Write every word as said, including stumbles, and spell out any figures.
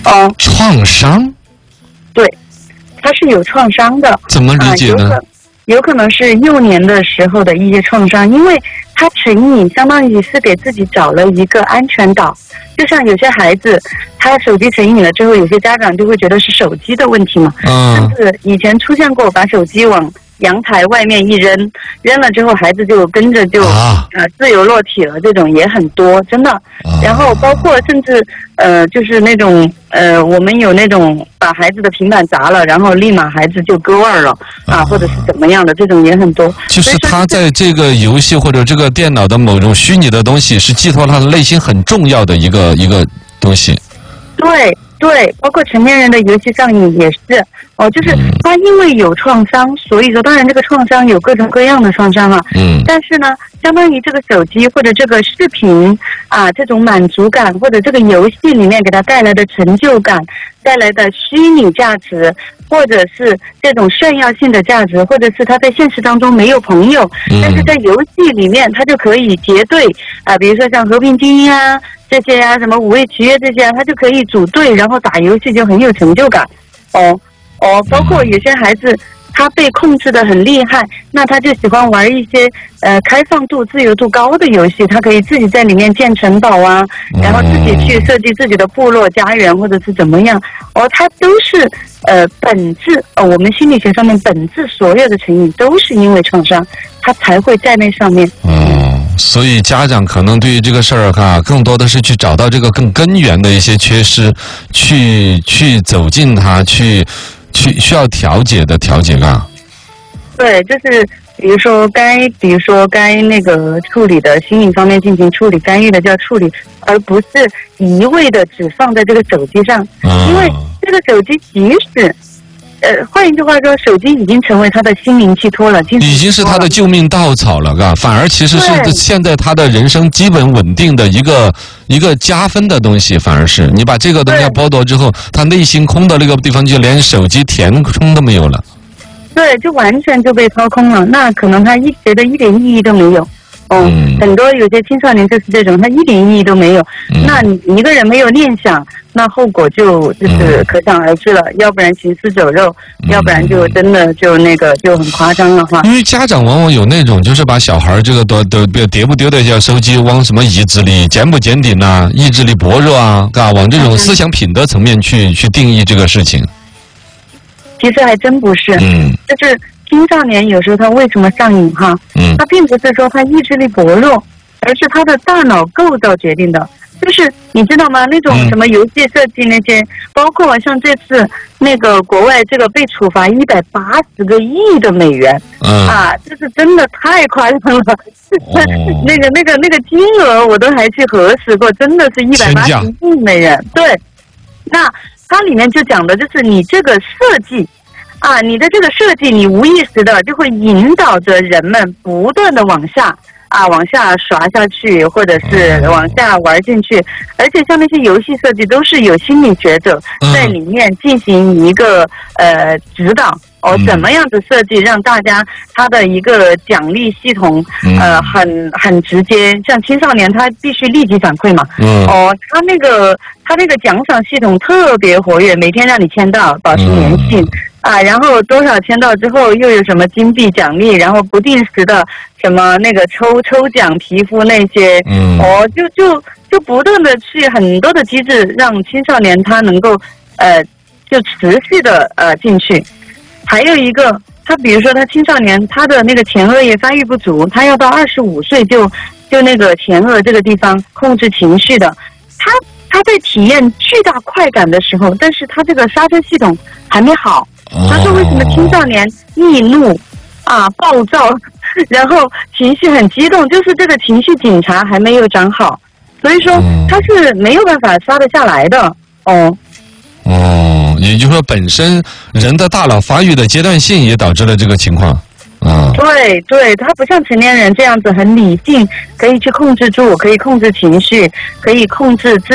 哦， 创伤？ 对，他是有创伤的。 怎么理解呢？ 啊、有, 有可能是幼年的时候的一些创伤，因为他成瘾，相当于是给自己找了一个安全岛。就像有些孩子，他手机成瘾了之后，有些家长就会觉得是手机的问题嘛。嗯。甚至以前出现过把手机往阳台外面一扔，扔了之后孩子就跟着就、啊、呃自由落体了，这种也很多，真的。啊、然后包括甚至呃就是那种呃我们有那种把孩子的平板砸了，然后立马孩子就割腕了啊，或者是怎么样的，这种也很多。 就是他在这个游戏或者这个电脑的某种虚拟的东西，是寄托他的内心很重要的一个一个东西。 对。对，包括成年人的游戏上瘾也是哦，就是他因为有创伤，所以说当然这个创伤有各种各样的创伤啊，嗯，但是呢，相当于这个手机或者这个视频啊，这种满足感或者这个游戏里面给他带来的成就感，带来的虚拟价值，或者是这种炫耀性的价值，或者是他在现实当中没有朋友，嗯、但是在游戏里面他就可以结对啊，比如说像和平精英啊。这些啊，什么五味契约这些啊，他就可以组队，然后打游戏就很有成就感。哦哦，包括有些孩子他被控制的很厉害，那他就喜欢玩一些呃开放度、自由度高的游戏，他可以自己在里面建城堡啊，然后自己去设计自己的部落、家园或者是怎么样。哦，他都是呃本质呃我们心理学上面本质所有的成瘾都是因为创伤，他才会在那上面。 嗯。所以家长可能对于这个事儿哈，更多的是去找到这个更根源的一些缺失，去去走进它，去去需要调节的调节啊。 对，就是比如说该比如说该那个处理的心理方面进行处理，干预的就要处理，而不是一味的只放在这个手机上，嗯、因为这个手机即使。呃，换一句话说，手机已经成为他的心灵寄托了， 已经是他的救命稻草了，嘎。反而其实是现在他的人生基本稳定的一个一个加分的东西，反而是你把这个东西剥夺之后，他内心空的那个地方就连手机填充都没有了。 对，就完全就被掏空了。那可能他一觉得一点意义都没有。哦、嗯，很多有些青少年就是这种，他一点意义都没有。嗯、那你一个人没有念想，那后果就就是可想而知了。嗯、要不然行尸走肉，嗯、要不然就真的就那个就很夸张了哈。 因为家长往往有那种就是把小孩这个都都丢不丢的叫手机往什么意志力坚不坚定啊，意志力薄弱啊，嘎，往这种思想品德层面去、嗯、去定义这个事情。 其实还真不是，嗯，就是。青少年有时候他为什么上瘾哈？嗯，他并不是说他意志力薄弱，而是他的大脑构造决定的。就是你知道吗？那种什么游戏设计那些，嗯、包括像这次那个国外这个被处罚一百八十个亿的美元，嗯啊，这是真的太夸张了。哦、那个那个那个金额我都还去核实过，真的是一百八十亿美元。对，那它里面就讲的就是你这个设计。啊，你的这个设计，你无意识的就会引导着人们不断的往下啊，往下刷下去，或者是往下玩进去。而且像那些游戏设计，都是有心理学者在里面进行一个呃指导。哦，怎么样子设计让大家他的一个奖励系统，呃，很很直接，像青少年他必须立即反馈嘛。嗯。哦，他那个他那个奖赏系统特别活跃，每天让你签到，保持粘性。嗯啊，然后多少签到之后又有什么金币奖励，然后不定时的什么那个抽抽奖皮肤那些，嗯，哦，就就就不断的去很多的机制，让青少年他能够呃就持续的呃进去。还有一个，他比如说他青少年他的那个前额叶发育不足，他要到二十五岁就就那个前额这个地方控制情绪的，他他在体验巨大快感的时候，但是他这个刹车系统还没好。他说为什么青少年易怒啊暴躁，然后情绪很激动，就是这个情绪警察还没有长好，所以说他是没有办法刷得下来的。哦哦，也就是说本身人的大脑发育的阶段性也导致了这个情况啊。 对对，他不像成年人这样子很理性，可以去控制住，可以控制情绪，可以控制自